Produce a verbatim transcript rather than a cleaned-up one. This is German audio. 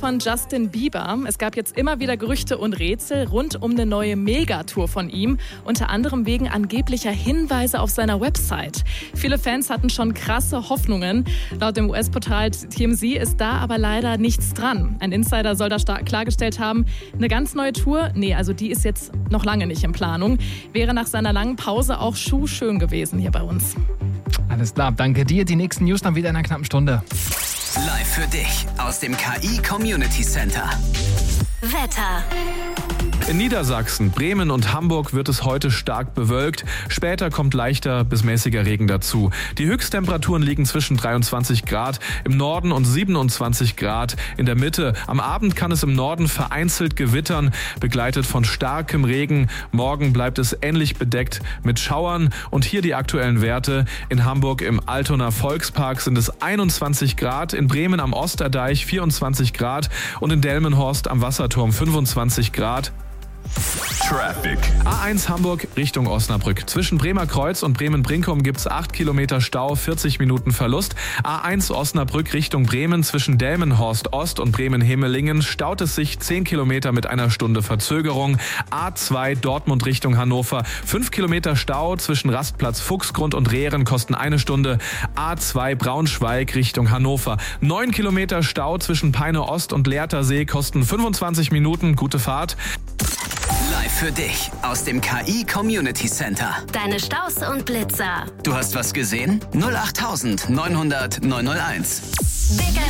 von Justin Bieber. Es gab jetzt immer wieder Gerüchte und Rätsel rund um eine neue Megatour von ihm, unter anderem wegen angeblicher Hinweise auf seiner Website. Viele Fans hatten schon krasse Hoffnungen. Laut dem U S-Portal T M Z ist da aber leider nichts dran. Ein Insider soll da klargestellt haben, eine ganz neue Tour, nee, also die ist jetzt noch lange nicht in Planung. Wäre nach seiner langen Pause auch schuhschön gewesen hier bei uns. Alles klar, danke dir. Die nächsten News dann wieder in einer knappen Stunde. Live für dich aus dem K I Community Center. Wetter. In Niedersachsen, Bremen und Hamburg wird es heute stark bewölkt. Später kommt leichter bis mäßiger Regen dazu. Die Höchsttemperaturen liegen zwischen dreiundzwanzig Grad im Norden und siebenundzwanzig Grad in der Mitte. Am Abend kann es im Norden vereinzelt gewittern, begleitet von starkem Regen. Morgen bleibt es ähnlich bedeckt mit Schauern. Und hier die aktuellen Werte. In Hamburg im Altonaer Volkspark sind es einundzwanzig Grad, in Bremen am Osterdeich vierundzwanzig Grad und in Delmenhorst am Wasserturm fünfundzwanzig Grad. Traffic. A eins Hamburg Richtung Osnabrück. Zwischen Bremer Kreuz und Bremen-Brinkum gibt es acht Kilometer Stau, vierzig Minuten Verlust. A eins Osnabrück Richtung Bremen. Zwischen Delmenhorst Ost und Bremen-Hemelingen staut es sich zehn Kilometer mit einer Stunde Verzögerung. A zwei Dortmund Richtung Hannover. fünf Kilometer Stau zwischen Rastplatz Fuchsgrund und Rehren kosten eine Stunde. A zwei Braunschweig Richtung Hannover. neun Kilometer Stau zwischen Peine Ost und Leertersee kosten fünfundzwanzig Minuten. Gute Fahrt. Live für dich aus dem K I Community Center. Deine Staus und Blitzer. Du hast was gesehen? null acht neunhundert neunhunderteins. Big